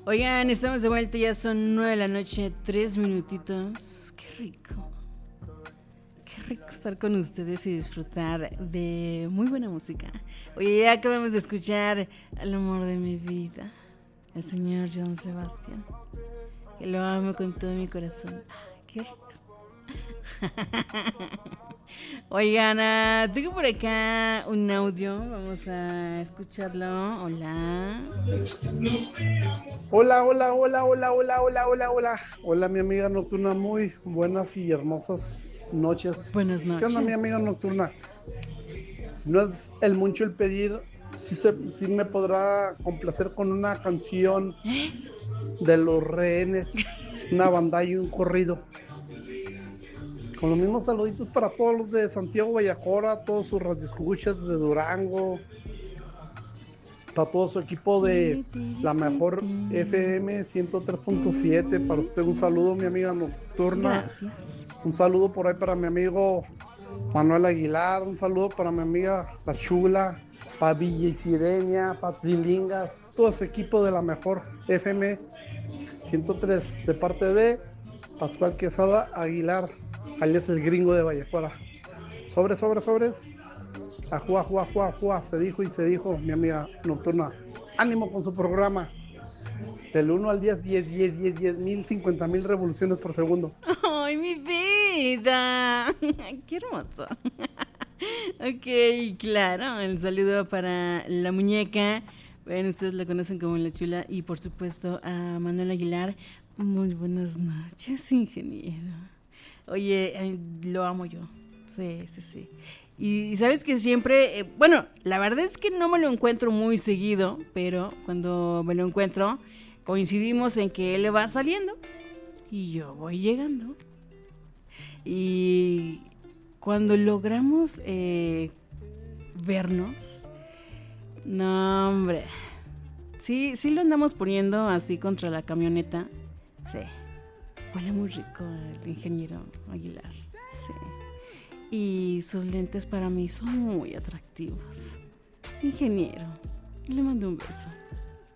Oigan, estamos de vuelta, ya son 9 de la noche, 3 minutitos. Qué rico. Qué rico estar con ustedes y disfrutar de muy buena música. Oye, ya acabamos de escuchar al amor de mi vida, el señor Joan Sebastián, que lo amo con todo mi corazón. Qué rico. Oigan, tengo por acá un audio, vamos a escucharlo. Hola. Hola, hola, hola, hola, hola, hola, hola, hola. Hola, mi amiga nocturna, muy buenas y hermosas noches. Buenas ¿Qué onda, mi noches. amiga nocturna? Si no es el mucho el pedir, sí me podrá complacer con una canción de Los Rehenes, una banda y un corrido. Con los mismos saluditos para todos los de Santiago Vallajora, todos sus radioescuchas de Durango, para todo su equipo de la mejor FM 103.7. Para usted un saludo, mi amiga nocturna. Gracias. Un saludo por ahí para mi amigo Manuel Aguilar. Un saludo para mi amiga La Chula, para Villa y Sirenia, para Trilingas, todo ese equipo de la mejor FM 103, de parte de Pascual Quesada Aguilar, alias el gringo de Vallejora. Sobres. Ajua, ajua, ajua, ajua. Se dijo y se dijo, mi amiga nocturna. Ánimo con su programa. Del 1 al 10, 10,000, 50,000 revoluciones por segundo. ¡Ay, mi vida! ¡Qué hermoso! Ok, claro, el saludo para la muñeca. Bueno, ustedes la conocen como La Chula. Y por supuesto a Manuel Aguilar. Muy buenas noches, ingeniero. Oye, lo amo yo. Sí. Y sabes que siempre, bueno, la verdad es que no me lo encuentro muy seguido, pero cuando me lo encuentro, coincidimos en que él va saliendo y yo voy llegando. Y cuando logramos vernos, no, hombre, sí lo andamos poniendo así contra la camioneta. Sí, huele muy rico el ingeniero Aguilar. Sí. Y sus lentes para mí son muy atractivos. Ingeniero, le mando un beso.